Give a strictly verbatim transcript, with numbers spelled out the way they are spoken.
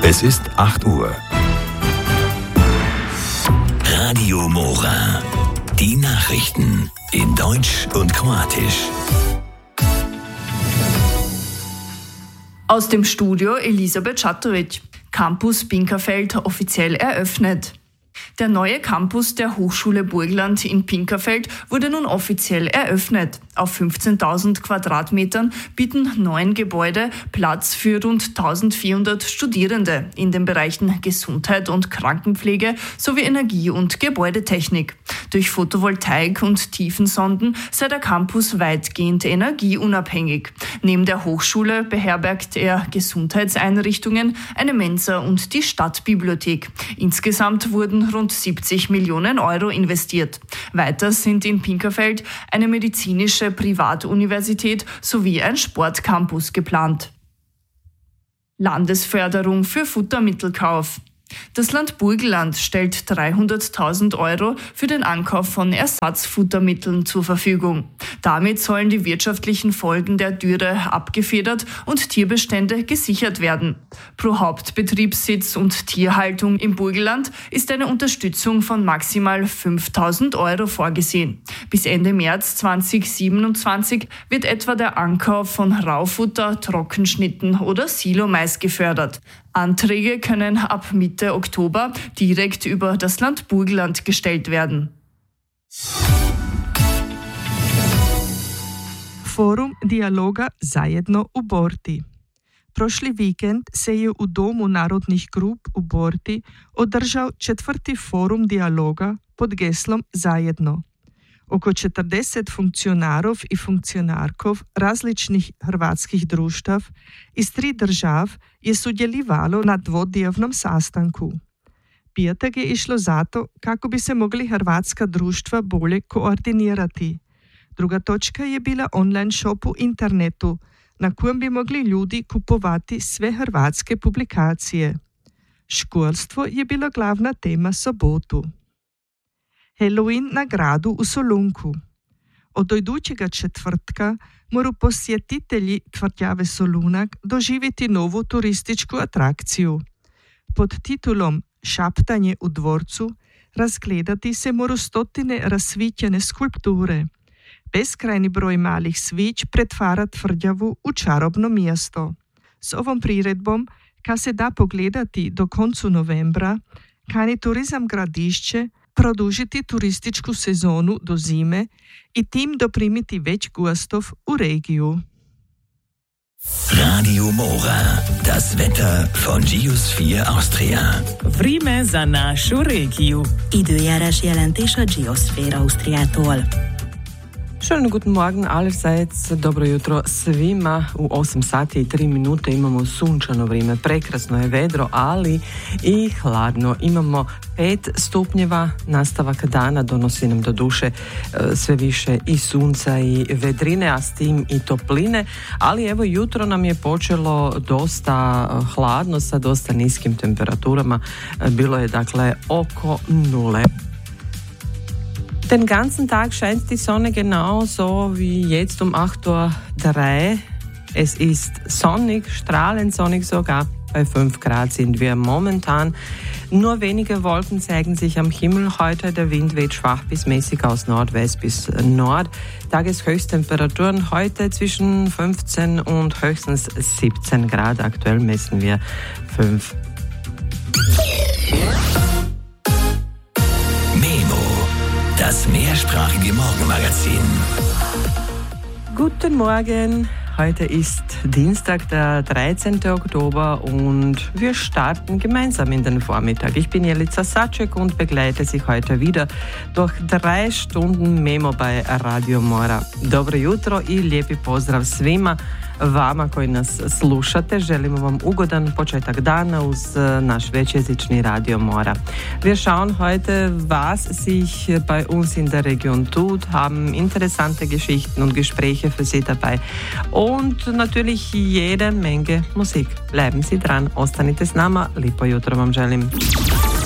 Es ist acht Uhr. Radio Mora. Die Nachrichten in Deutsch und Kroatisch. Aus dem Studio Elisabeth Schatovic. Campus Pinkerfeld offiziell eröffnet. Der neue Campus der Hochschule Burgenland in Pinkerfeld wurde nun offiziell eröffnet. Auf fünfzehntausend Quadratmetern bieten neun Gebäude Platz für rund eintausendvierhundert Studierende in den Bereichen Gesundheit und Krankenpflege sowie Energie- und Gebäudetechnik. Durch Photovoltaik und Tiefensonden sei der Campus weitgehend energieunabhängig. Neben der Hochschule beherbergt er Gesundheitseinrichtungen, eine Mensa und die Stadtbibliothek. Insgesamt wurden rund siebzig Millionen Euro investiert. Weiter sind in Pinkerfeld eine medizinische Privatuniversität sowie ein Sportcampus geplant. Landesförderung für Futtermittelkauf. Das Land Burgenland stellt dreihunderttausend Euro für den Ankauf von Ersatzfuttermitteln zur Verfügung. Damit sollen die wirtschaftlichen Folgen der Dürre abgefedert und Tierbestände gesichert werden. Pro Hauptbetriebssitz und Tierhaltung im Burgenland ist eine Unterstützung von maximal fünftausend Euro vorgesehen. Bis Ende März zweitausendsiebenundzwanzig wird etwa der Ankauf von Raufutter, Trockenschnitten oder Silomais gefördert. Anträge können ab Mitte Oktober direkt über das Land Burgenland gestellt werden. Forum dijaloga Zajedno u Borti. Prošli vikend se je u Domu narodnih grup u Borti održao četvrti forum dijaloga pod geslom Zajedno. Oko četrdeset funkcionarov i funkcionarkov različnih hrvatskih društav iz tri držav je sudjelovalo na dvodnevnom sastanku. Pijetek je išlo zato kako bi se mogli hrvatska društva bolje koordinirati. Druga točka je bila online shop u internetu, na kojem bi mogli ljudi kupovati sve hrvatske publikacije. Školstvo je bila glavna tema sobotu. Halloween na gradu u Solunku. Od idućega četvrtka moru posjetitelji tvrđave Solunak doživjeti novu turističku atrakciju. Pod titulom Šaptanje u dvorcu razgledati se moru stotine rasvitljene skulpture. Beskrajni broj malih svić pretvara tvrđavu u čarobno mjesto. S ovom priredbom, ka se da pogledati do koncu novembra, kani Turizam Gradišće produžiti turističku sezonu do zime i tim doprimiti već gostov u regiju. Radio Mora, das Wetter von Geosphere Austria. Vreme za našu regiju. Időjárás jelentés a Geosphere Austriától. Schönen guten Morgen allerseits, dobro jutro svima. U osam sati i tri minute imamo sunčano vrijeme, prekrasno je vedro, ali i hladno. Imamo pet stupnjeva, nastavak dana donosi nam do duše sve više i sunca i vedrine, a s tim i topline, ali evo jutro nam je počelo dosta hladno sa dosta niskim temperaturama, bilo je dakle oko nule. Den ganzen Tag scheint die Sonne genauso wie jetzt um acht Uhr drei. Es ist sonnig, strahlend sonnig sogar. Bei fünf Grad sind wir momentan. Nur wenige Wolken zeigen sich am Himmel heute. Der Wind weht schwach bis mäßig aus Nordwest bis Nord. Tageshöchsttemperaturen heute zwischen fünfzehn und höchstens siebzehn Grad. Aktuell messen wir fünf. Das mehrsprachige Morgenmagazin. Guten Morgen, heute ist Dienstag, der dreizehnten Oktober und wir starten gemeinsam in den Vormittag. Ich bin Jelica Saček und begleite Sie heute wieder durch drei Stunden Memo bei Radio Mora. Dobro jutro i lijepi pozdrav svima vama koji nas slušate. Želimo vam ugodan početak dana uz naš većjezični Radio Mora. Wir schauen heute, was sich bei uns in der Region tut, haben interessante Geschichten und Gespräche für Sie dabei und natürlich jede Menge Musik. Bleiben Sie dran, ostanite s nama, lijepo jutro vam želim.